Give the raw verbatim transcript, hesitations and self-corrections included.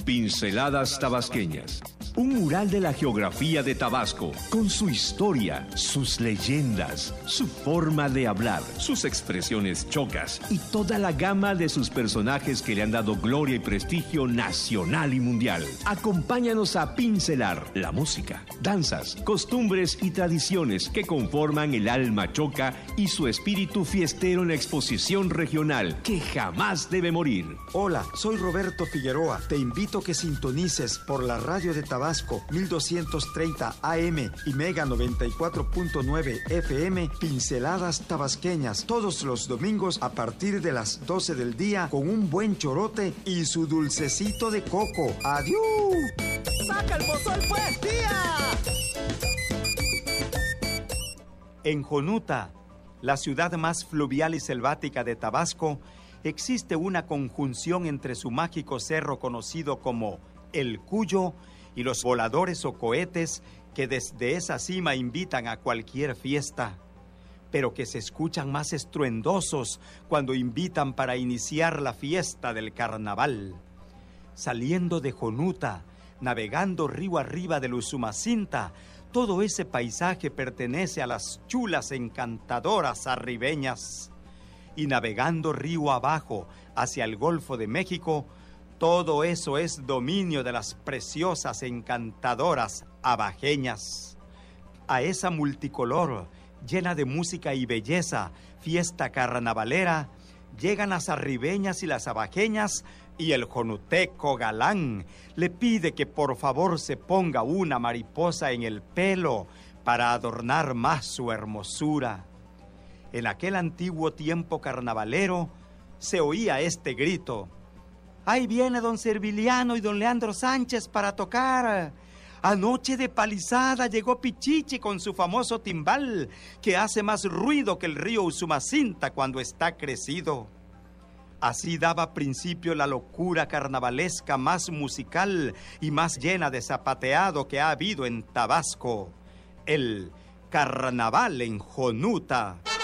Pinceladas Tabasqueñas. Un mural de la geografía de Tabasco, con su historia, sus leyendas, su forma de hablar, sus expresiones chocas y toda la gama de sus personajes que le han dado gloria y prestigio nacional y mundial. Acompáñanos a pincelar la música, danzas, costumbres y tradiciones que conforman el alma choca y su espíritu fiestero en la exposición regional que jamás debe morir. Hola, soy Roberto Figueroa. Te invito a que sintonices por la radio de Tabasco mil doscientos treinta A M y Mega noventa y cuatro punto nueve F M, Pinceladas Tabasqueñas, todos los domingos a partir de las doce del día, con un buen chorote y su dulcecito de coco. ¡Adiós! ¡Saca el pozol pues, tía! En Jonuta, la ciudad más fluvial y selvática de Tabasco, existe una conjunción entre su mágico cerro conocido como El Cuyo y los voladores o cohetes que desde esa cima invitan a cualquier fiesta, pero que se escuchan más estruendosos cuando invitan para iniciar la fiesta del carnaval. Saliendo de Jonuta, navegando río arriba del Usumacinta, todo ese paisaje pertenece a las chulas encantadoras arribeñas. Y navegando río abajo hacia el Golfo de México, todo eso es dominio de las preciosas encantadoras abajeñas. A esa multicolor, llena de música y belleza, fiesta carnavalera, llegan las arribeñas y las abajeñas, y el jonuteco galán le pide que por favor se ponga una mariposa en el pelo para adornar más su hermosura. En aquel antiguo tiempo carnavalero se oía este grito: ¡ahí viene don Serviliano y don Leandro Sánchez para tocar! Anoche de palizada llegó Pichichi con su famoso timbal, que hace más ruido que el río Usumacinta cuando está crecido. Así daba principio la locura carnavalesca más musical y más llena de zapateado que ha habido en Tabasco, el Carnaval en Jonuta.